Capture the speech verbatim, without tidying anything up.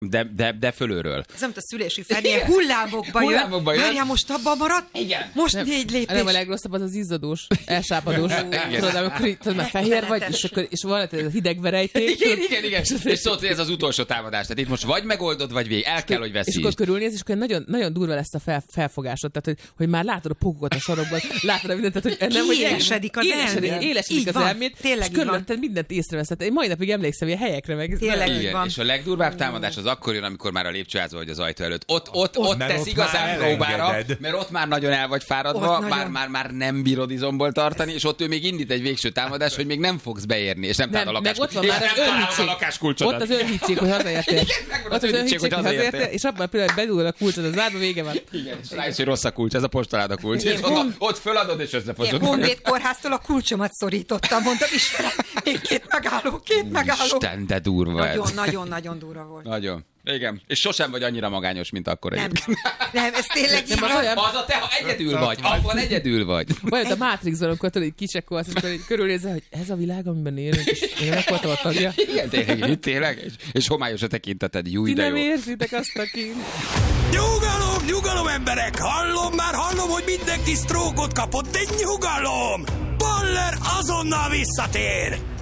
De, de, de fölülről. Ez nem a szülési fenél hullámokba jön. Hullámokba jön. Várjál, most abban maradt? Igen. Most Nem, négy lépés. Nem, a legrosszabb az az izzadós, elsápadós. Tudod, amikor tudod, már fehér vagy, és, akkor, és van egy hideg verejték. Igen, igen, igen. És szóval ez az utolsó támadás. Tehát itt most vagy megoldod, vagy végig. El kell, hogy És veszítsd. akkor körülnéz, és akkor nagyon, nagyon durva lesz a fel, felfogásod. Tehát, hogy, hogy már látod a pókokat a sarokban, látod a mindent, tehát, hogy nem, hogy Élesedik az élesedik, elméd. élesedik Így az van. elméd, Tényleg és így van. körülötted mindent észreveszed. Én mai napig emlékszem ilyen helyekre meg. Tényleg. Igen, van. és a legdurvább támadás az akkor jön, amikor már a lépcsőházba vagy az ajtó előtt. Ott, ott, ott, ott mert tesz ott igazán már próbára, elengeded. mert ott már nagyon el vagy fáradva, Ott már, nagyon. már, már nem bírod izomból tartani, és ott ő még indít egy végső támadás, hogy még nem fogsz beérni, és nem, Nem, találod a meg ott van lakáskulcsot. már És az nem találod a önhitség. lakáskulcsodat. Ott az önhitség, hogy hazaértél. megvan Ott az önhitség, hogy hazaértél, és abban a pillanatban bedugod a kulcsot az zárba, vége van. Igen, és rájössz, hogy rossz a kulcs, ez a postaláda kulcs. És Hon- ott, ott föladod, és Én összefosod. Honvéd kórháztól a kulcsomat szorítottam, mondtam, Istenem, még két megálló, két megálló. Isten, de durva ez. Nagyon, nagyon, nagyon durva volt. Nagyon. Igen. És sosem vagy annyira magányos, mint akkor Nem, egyébként. nem, ez tényleg Nem, így az van. olyan- Az a te, ha egyedül vagy, abban egyedül vagy. Vagy a Matrixban, amikor tudod, hogy kicsekkolsz, amikor így körülnézel, hogy ez a világ, amiben élünk, és én nem voltam a tagja. Igen, tényleg, így tényleg, és, és homályos a tekinteted, jó Ti de nem jó. érzitek azt a kint. Nyugalom, nyugalom, emberek! Hallom, már hallom, hogy mindenki sztrókot kapott, de nyugalom! Baller azonnal visszatér!